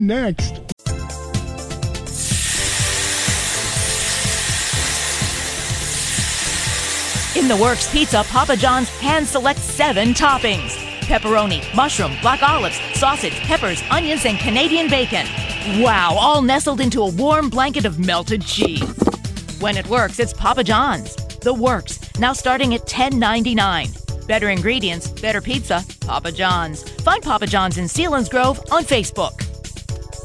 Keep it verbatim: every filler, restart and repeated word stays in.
Next. In the Works Pizza, Papa John's hand selects seven toppings. Pepperoni, mushroom, black olives, sausage, peppers, onions, and Canadian bacon. Wow, all nestled into a warm blanket of melted cheese. When it works, it's Papa John's. The Works, now starting at ten ninety-nine. Better ingredients, better pizza, Papa John's. Find Papa John's in Sealands Grove on Facebook.